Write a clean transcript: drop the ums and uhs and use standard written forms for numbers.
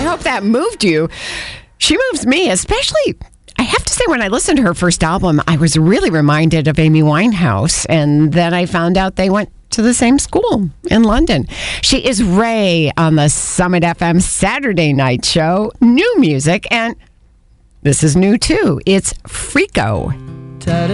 hope that moved you. She moves me, especially, I have to say, when I listened to her first album, I was really reminded of Amy Winehouse. And then I found out they went to the same school in London. She is Ray on the Summit FM Saturday night show. New music, and this is new too. It's Freako.